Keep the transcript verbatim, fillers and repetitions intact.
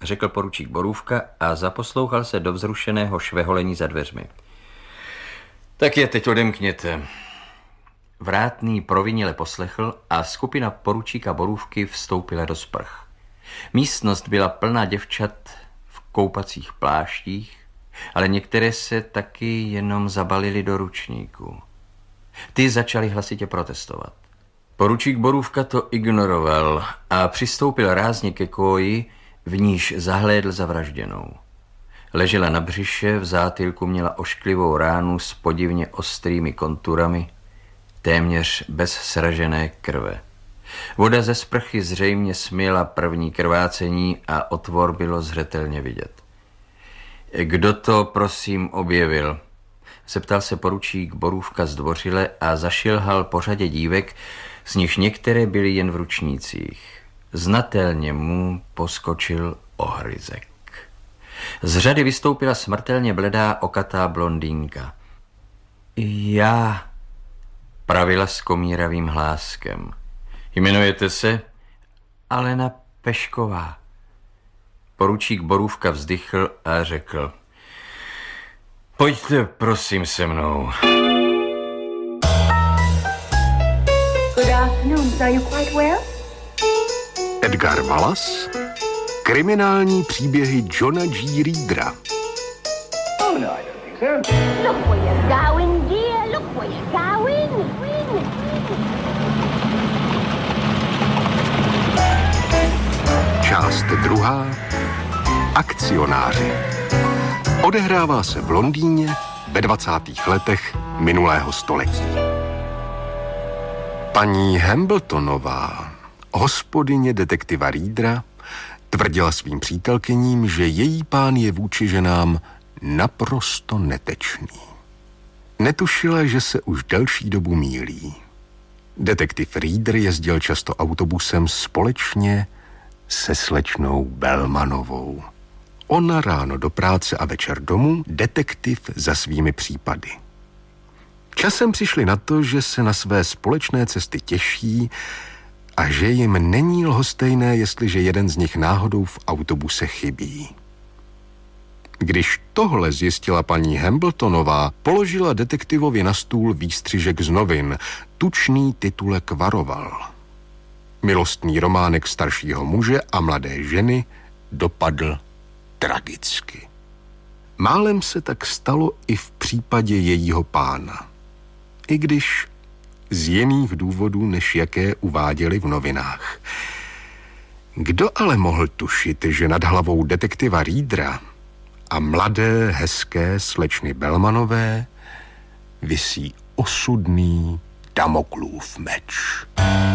řekl poručík Borůvka a zaposlouchal se do vzrušeného šveholení za dveřmi. Tak je teď odemkněte. Vrátný provinile poslechl a skupina poručíka Borůvky vstoupila do sprch. Místnost byla plná děvčat v koupacích pláštích, ale některé se taky jenom zabalili do ručníků. Ty začali hlasitě protestovat. Poručík Borůvka to ignoroval a přistoupil rázně ke koji, v níž zahlédl zavražděnou. Ležela na břiše, v zátylku měla ošklivou ránu s podivně ostrými konturami, téměř bez sražené krve. Voda ze sprchy zřejmě smyla první krvácení a otvor bylo zřetelně vidět. Kdo to, prosím, objevil? Zeptal se poručík Borůvka zdvořile a zašilhal po řadě dívek, z nichž některé byly jen v ručnících. Znatelně mu poskočil ohryzek. Z řady vystoupila smrtelně bledá okatá blondýnka. Já, pravila s komíravým hláskem. Jmenujete se? Alena Pešková. Poručík Borůvka vzdychl a řekl: Pojďte prosím se mnou. Good afternoon. Are you quite well? Edgar Wallace, kriminální příběhy Johna G. Reedera. Oh no, I don't think so. Look where you're going, dear. Look where you're going. Část druhá. Akcionáři. Odehrává se v Londýně ve dvacátých letech minulého století. Paní Hambletonová, hospodyně detektiva Reedera, tvrdila svým přítelkyním, že její pán je vůči ženám naprosto netečný. Netušila, že se už delší dobu mýlí. Detektiv Reeder jezdil často autobusem společně se slečnou Bellmanovou. Ona ráno do práce a večer domů, detektiv za svými případy. Časem přišli na to, že se na své společné cesty těší a že jim není lhostejné, jestliže jeden z nich náhodou v autobuse chybí. Když tohle zjistila paní Hambletonová, položila detektivovi na stůl výstřižek z novin. Tučný titulek varoval. Milostný románek staršího muže a mladé ženy dopadl tragicky. Málem se tak stalo i v případě jejího pána. I když z jiných důvodů, než jaké uváděli v novinách. Kdo ale mohl tušit, že nad hlavou detektiva Reedera a mladé, hezké slečny Bellmanové visí osudný Damoklův meč.